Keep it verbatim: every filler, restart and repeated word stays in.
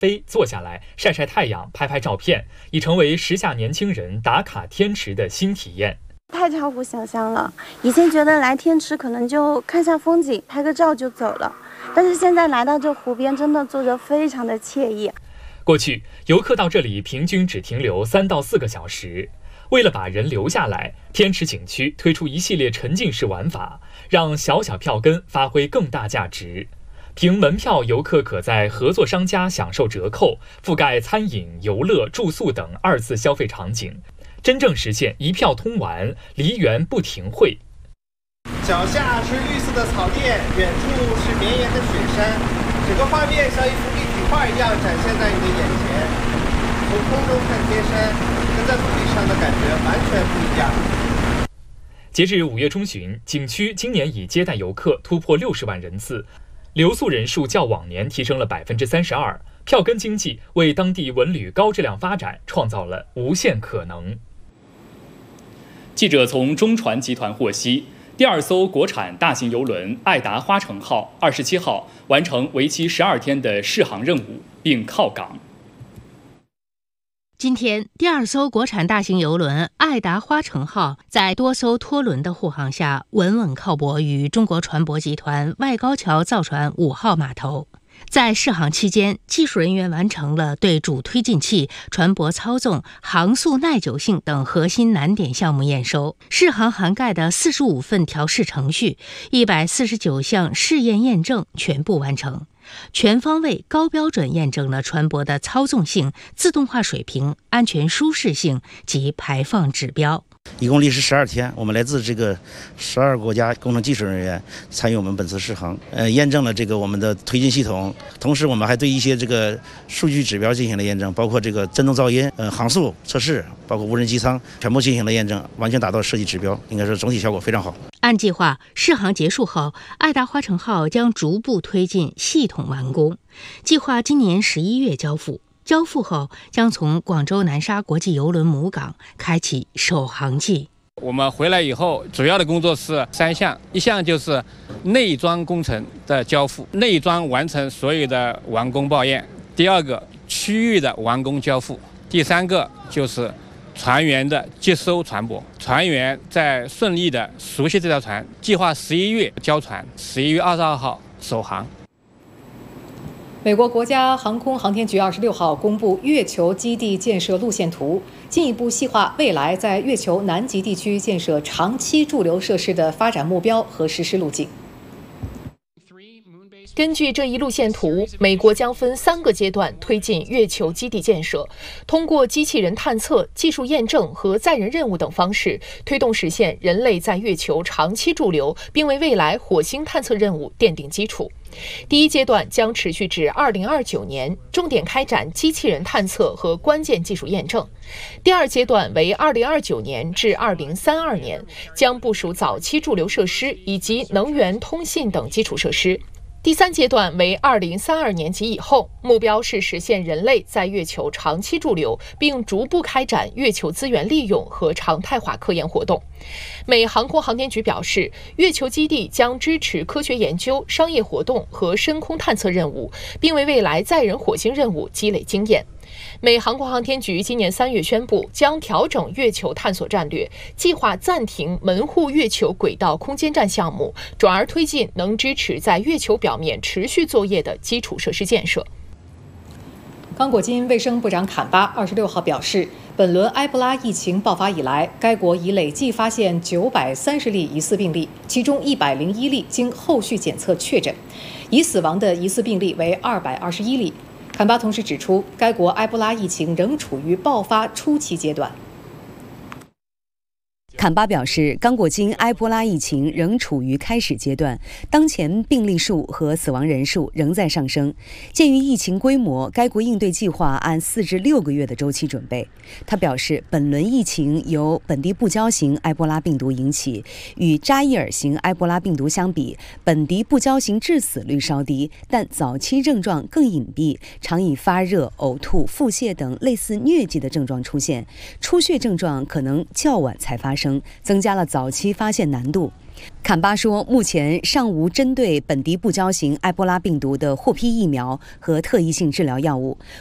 杯坐下来晒晒太阳、拍拍照片，已成为时下年轻人打卡天池的新体验。 太超乎想象了，以前觉得来天池可能就看下风景、拍个照就走了，但是现在来到这湖边，真的坐着非常的惬意。 过去游客到这里平均只停留三到四个小时，为了把人留下来，天池景区推出一系列沉浸式玩法，让小小票根发挥更大价值。凭门票，游客可在合作商家享受折扣，覆盖餐饮、游乐、住宿等二次消费场景，真正实现一票通完，梨园不停会。 脚下是绿色的草甸，远处是绵延的雪山，整个画面像一幅立体画一样展现在你的眼前。从空中看天山，跟在陆地上的感觉完全不一样。 截至五月中旬，景区今年已接待游客突破六十万人次，留宿人数较往年提升了百分之三十二。票根经济为当地文旅高质量发展创造了无限可能。 记者从中船集团获悉，第二艘国产大型邮轮爱达花城号二十七号完成为期十二天的试航任务，并靠港。 今天，第二艘国产大型邮轮爱达花城号在多艘拖轮的护航下，稳稳靠泊于中国船舶集团外高桥造船五号码头。在试航期间，技术人员完成了对主推进器、船舶操纵、航速耐久性等核心难点项目验收。试航涵盖的四十五份调试程序、一百四十九项试验验证全部完成，全方位高标准验证了船舶的操纵性、自动化水平、安全舒适性及排放指标。 一共历时十二天，我们来自这个十二国家工程技术人员参与我们本次试航，呃，验证了这个我们的推进系统，同时我们还对一些这个数据指标进行了验证，包括这个振动噪音、呃航速测试，包括无人机舱，全部进行了验证，完全达到设计指标，应该说总体效果非常好。 按计划，试航结束后，爱达花城号将逐步推进系统完工，计划今年十一月交付。交付后，将从广州南沙国际邮轮母港开启首航季。 我们回来以后，主要的工作是三项，一项就是内装工程的交付，内装完成所有的完工报验；第二个，区域的完工交付；第三个就是船员的接收船舶，船员在顺利的熟悉这条船，计划十一月交船，十一月二十二号首航。 美国国家航空航天局二十六号公布月球基地建设路线图，进一步细化未来在月球南极地区建设长期驻留设施的发展目标和实施路径。 根据这一路线图，美国将分三个阶段推进月球基地建设，通过机器人探测、技术验证和载人任务等方式，推动实现人类在月球长期驻留，并为未来火星探测任务奠定基础。第一阶段将持续至二零二九年，重点开展机器人探测和关键技术验证。第二阶段为二零二九年至二零三二年，将部署早期驻留设施以及能源、通信等基础设施。第三阶段为二零三二年及以后，目标是实现人类在月球长期驻留，并逐步开展月球资源利用和常态化科研活动。美航空航天局表示，月球基地将支持科学研究、商业活动和深空探测任务，并为未来载人火星任务积累经验。美航空航天局今年三月宣布，将调整月球探索战略，计划暂停门户月球轨道空间站项目，转而推进能支持在月球表面持续作业的基础设施建设。 刚果金卫生部长坎巴二十六号表示，本轮埃博拉疫情爆发以来，该国已累计发现九百三十例疑似病例，其中一百零一例经后续检测确诊，已死亡的疑似病例为二百二十一例。坎巴同时指出，该国埃博拉疫情仍处于爆发初期阶段。 坎巴表示，刚果金埃博拉疫情仍处于开始阶段，当前病例数和死亡人数仍在上升。鉴于疫情规模，该国应对计划按四至六个月的周期准备。他表示，本轮疫情由本地不交型埃博拉病毒引起，与扎伊尔型埃博拉病毒相比，本地不交型致死率稍低，但早期症状更隐蔽，常以发热、呕吐、腹泻等类似疟疾的症状出现，出血症状可能较晚才发生。 升，增加了早期发现难度。坎巴说，目前尚无针对本地不交型埃博拉病毒的获批疫苗和特异性治疗药物，